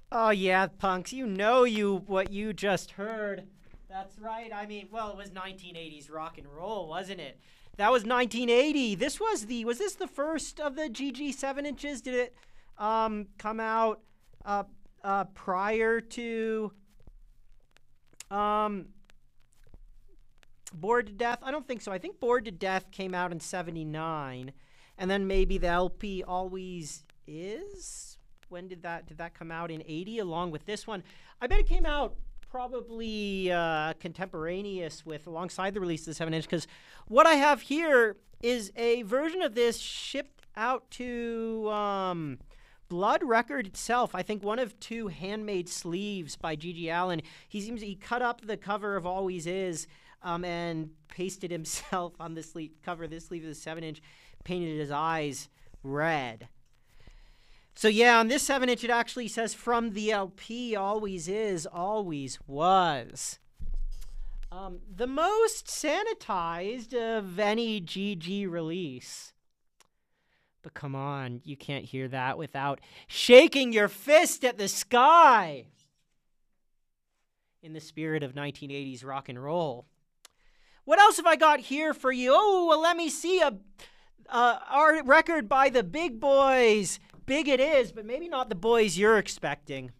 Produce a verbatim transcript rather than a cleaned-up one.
Oh yeah, punks, you know you what you just heard. That's right. I mean, well, it was nineteen eighties rock and roll, wasn't it? That was nineteen eighty. This was the was this the first of the G G seven inches? Did it um come out uh uh prior to um Bored to Death? I don't think so. I think Bored to Death came out in seventy-nine, and then maybe the L P Always Is. When did that did that come out in eighty along with this one? I bet it came out probably uh, contemporaneous with alongside the release of the seven inch, because what I have here is a version of this shipped out to um, Blood Record itself. I think one of two handmade sleeves by G G Allin. He seems he cut up the cover of Always Is um, and pasted himself on the sleeve cover of this sleeve of the seven inch, painted his eyes red. So yeah, on this seven inch, it actually says from the L P, Always Is, Always Was. Um, the most sanitized of any G G release. But come on, you can't hear that without shaking your fist at the sky. In the spirit of nineteen eighties rock and roll. What else have I got here for you? Oh, well, let me see a, a art record by the big boys. Big it is, but maybe not the boys you're expecting.